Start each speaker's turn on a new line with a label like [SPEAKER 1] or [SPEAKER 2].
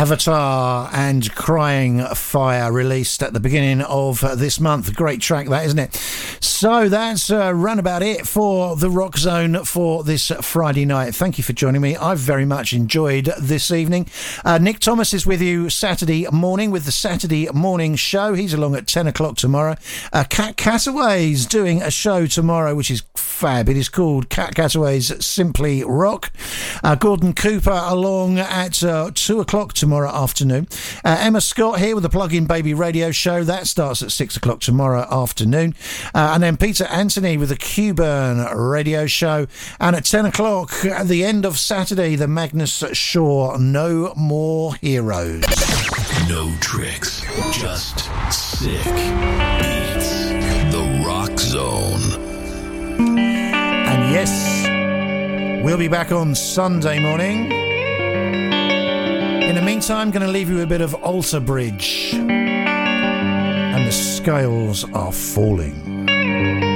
[SPEAKER 1] Avatar and Crying Fire, released at the beginning of this month. Great track, that, isn't it? So that's run about it for the Rock Zone for this Friday night. Thank you for joining me. I've very much enjoyed this evening. Nick Thomas is with you Saturday morning with the Saturday Morning Show. He's along at 10 o'clock tomorrow. Cat Cataway's doing a show tomorrow, which is fab. It is called Cat Cataway's Simply Rock. Gordon Cooper along at 2 o'clock tomorrow afternoon. Emma Scott here with the Plug-in Baby Radio Show. That starts at 6 o'clock tomorrow afternoon. And then Peter Anthony with the Q-Burn Radio Show. And at 10 o'clock at the end of Saturday, the Magnus Shaw No More Heroes.
[SPEAKER 2] No tricks, just sick beats. The Rock Zone.
[SPEAKER 1] And yes, we'll be back on Sunday morning. In the meantime, going to leave you a bit of Alter Bridge. And the scales are falling.